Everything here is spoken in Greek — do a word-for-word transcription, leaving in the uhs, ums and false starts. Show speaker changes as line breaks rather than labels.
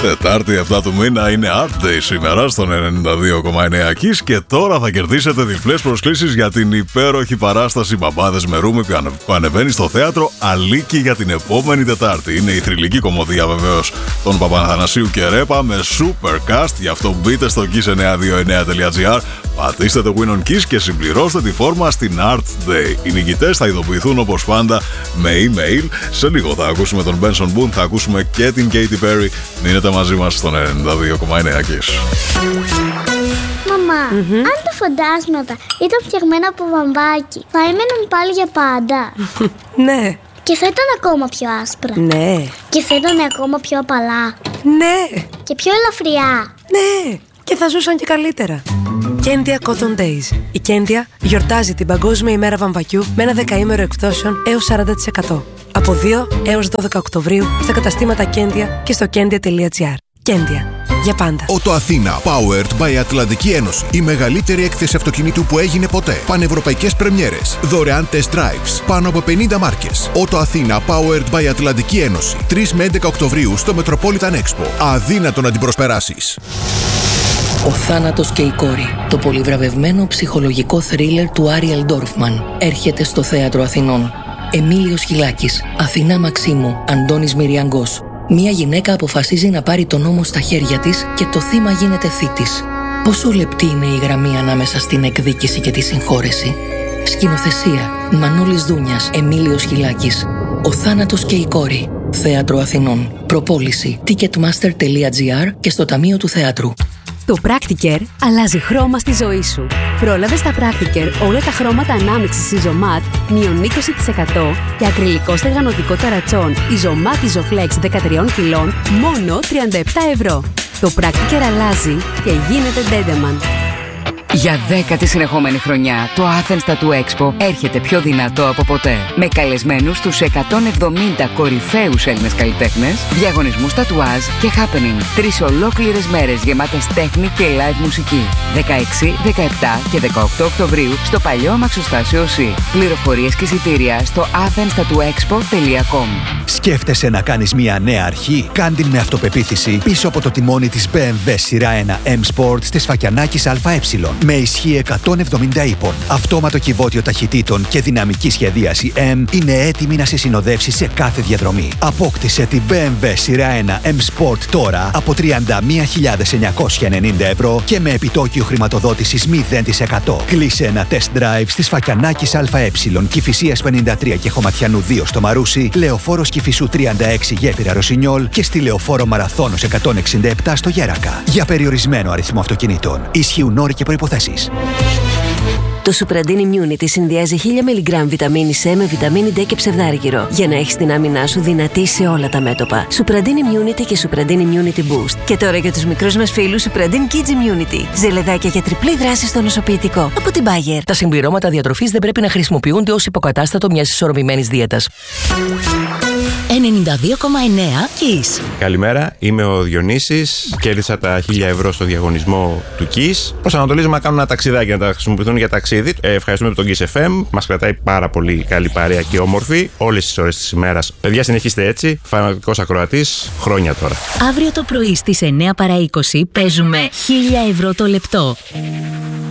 Τετάρτη επτά του μήνα είναι Art Day σήμερα στον ενενήντα δύο κόμμα εννέα Kiss και τώρα θα κερδίσετε διπλές προσκλήσεις για την υπέροχη παράσταση Μπαμπάδες με Ρούμι που ανεβαίνει στο θέατρο Αλίκη για την επόμενη Τετάρτη. Είναι η θρυλική κομμωδία βεβαίως των Παπαθανασίου και Ρέπα με super cast, γι' αυτό μπείτε στο kiss εννιακόσια είκοσι εννέα τελεία gr, πατήστε το Win on Kiss και συμπληρώστε τη φόρμα στην Art Day. Οι νικητές θα ειδοποιηθούν όπως πάντα με email. Σε λίγο θα ακούσουμε τον Benson Boone, θα ακούσουμε και την Katy Perry. Μείνετε μαζί μας στον ενενήντα δύο κόμμα εννέα Kiss.
Μαμά, mm-hmm. αν τα φαντάσματα ήταν φτιαγμένα από βαμβάκι, θα έμεναν πάλι για πάντα?
Ναι.
Και θα ήταν ακόμα πιο άσπρα?
Ναι.
Και θα ήταν ακόμα πιο απαλά?
Ναι.
Και πιο ελαφριά?
Ναι. Και θα ζούσαν και καλύτερα. Κέντια Cotton Days. Η Κέντια γιορτάζει την Παγκόσμια ημέρα βαμβακιού με ένα δεκαήμερο εκπτώσεων έως σαράντα τοις εκατό. Από δύο έως δώδεκα Οκτωβρίου στα καταστήματα Κέντια και στο κέντια τελεία gr. Κέντια. Για πάντα.
Ότο Αθήνα, powered by Ατλαντική Ένωση. Η μεγαλύτερη έκθεση αυτοκινήτου που έγινε ποτέ. Πανευρωπαϊκές πρεμιέρες. Δωρεάν test drives. Πάνω από πενήντα μάρκες. Ότο Αθήνα, powered by Ατλαντική Ένωση. τρεις με έντεκα Οκτωβρίου στο Metropolitan Expo. Αδύνατο να την προσπεράσεις.
Ο θάνατος και η κόρη. Το πολυβραβευμένο ψυχολογικό θρίλερ του Άριελ Ντόρφμαν έρχεται στο Θέατρο Αθηνών. Εμίλιος Χιλάκης, Αθηνά Μαξίμου, Αντώνης Μυριαγκός. Μία γυναίκα αποφασίζει να πάρει τον νόμο στα χέρια της και το θύμα γίνεται θήτης. Πόσο λεπτή είναι η γραμμή ανάμεσα στην εκδίκηση και τη συγχώρεση. Σκηνοθεσία Μανώλης Δούνιας, Εμίλιος Χιλάκης. Ο θάνατος και η κόρη. Θέατρο Αθηνών. Προπόληση ticketmaster τελεία gr και στο Ταμείο του Θεάτρου.
Το Practicare αλλάζει χρώμα στη ζωή σου. Πρόλαβε στα Practicare όλα τα χρώματα ανάμειξης Isomat μείον είκοσι τοις εκατό και ακριλικό στεγανοτικό ταρατσόν Isomat Isoflex δεκατρία κιλών μόνο τριάντα επτά ευρώ. Το Practicare αλλάζει και γίνεται Dedeman.
Για δέκατη συνεχόμενη χρονιά, το Athens Tattoo Expo έρχεται πιο δυνατό από ποτέ. Με καλεσμένους τους εκατόν εβδομήντα κορυφαίους Έλληνες καλλιτέχνες, διαγωνισμούς τατουάζ και happening. Τρεις ολόκληρες μέρες γεμάτες τέχνη και live μουσική. δεκαέξι, δεκαεπτά και δεκαοκτώ Οκτωβρίου στο παλιό αμαξοστάσιο ΣΥ. Πληροφορίες και εισιτήρια στο athens tattoo expo τελεία com.
Σκέφτεσαι να κάνεις μια νέα αρχή? Κάντην με αυτοπεποίθηση πίσω από το τιμόνι της μπι εμ ντάμπλιου σειρά ένα M Sport της Φακιανάκης ΑΕ. Με ισχύ εκατόν εβδομήντα ύπων, αυτόματο κυβότιο ταχυτήτων και δυναμική σχεδίαση M είναι έτοιμη να σε συνοδεύσει σε κάθε διαδρομή. Απόκτησε την μπι εμ ντάμπλιου σειρά ένα M Sport τώρα από τριάντα μία χιλιάδες εννιακόσια ενενήντα ευρώ και με επιτόκιο χρηματοδότησης μηδέν τοις εκατό. Κλείσε ένα test drive στις Φακιανάκης ΑΕ, Κηφισίας πενήντα τρία και Χωματιανού δύο στο Μαρούσι, Λεωφόρος Κηφισού τριάντα έξι Γέφυρα Ρωσινιόλ και στη Λεωφόρο Μαραθώνος εκατόν εξήντα επτά στο Γέρακα. Για περιορισμένο αριθμό αυτοκινήτων. Ισχύουν όροι και προϋποθέσεις.
Το Supradin Immunity συνδυάζει χίλια μιλιγκράμμ βιταμίνη C με βιταμίνη D και ψευδάργυρο για να έχεις την άμυνά σου δυνατή σε όλα τα μέτωπα. Supradin Immunity και Supradin Immunity Boost. Και τώρα για τους μικρούς μας φίλους Supradin Kids Immunity. Ζελεδάκια για τριπλή δράση στο νοσοποιητικό. Από την Bayer.
Τα συμπληρώματα διατροφής δεν πρέπει να χρησιμοποιούνται ως υποκατάστατο μιας ισορροπημένης δίαιτας. ενενήντα δύο κόμμα εννέα Kiss.
Καλημέρα, είμαι ο Διονύσης. Κέρδισα τα χίλια ευρώ στο διαγωνισμό του Kiss. Προσανατολίζουμε να κάνουν ένα ταξιδάκι, να τα χρησιμοποιηθούν για ταξίδι. Ε, ευχαριστούμε τον Kiss εφ εμ. Μας κρατάει πάρα πολύ καλή παρέα και όμορφη όλες τις ώρες της ημέρας. Παιδιά, συνεχίστε έτσι. Φανατικός ακροατής χρόνια τώρα.
Αύριο το πρωί στις εννέα παρά είκοσι παίζουμε χίλια ευρώ το λεπτό.